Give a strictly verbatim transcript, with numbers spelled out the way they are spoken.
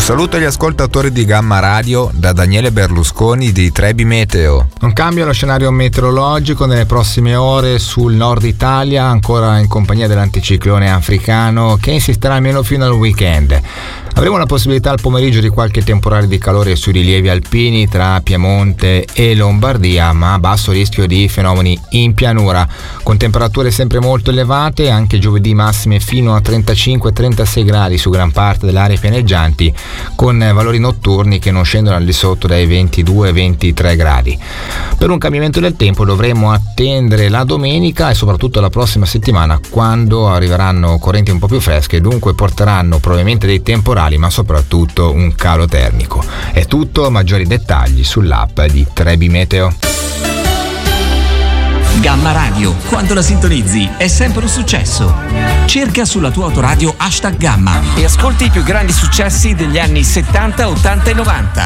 saluto agli ascoltatori di Gamma Radio da Daniele Berlusconi di Trebi Meteo. Non cambia lo scenario meteorologico nelle prossime ore sul nord Italia, ancora in compagnia dell'anticiclone africano che insisterà almeno fino al weekend. Avremo la possibilità al pomeriggio di qualche temporale di calore sui rilievi alpini tra Piemonte e Lombardia, ma a basso rischio di fenomeni in pianura, con temperature sempre molto elevate, anche giovedì massime fino a trentacinque trentasei gradi su gran parte delle aree pianeggianti, con valori notturni che non scendono al di sotto dai ventidue ventitré gradi. Per un cambiamento del tempo dovremo attendere la domenica e soprattutto la prossima settimana, quando arriveranno correnti un po' più fresche, dunque porteranno probabilmente dei temporali ma soprattutto un calo termico. È tutto, maggiori dettagli sull'app di Trebi Meteo. Gamma Radio, quando la sintonizzi è sempre un successo. Cerca sulla tua autoradio hashtag Gamma e ascolti i più grandi successi degli anni settanta, ottanta e novanta.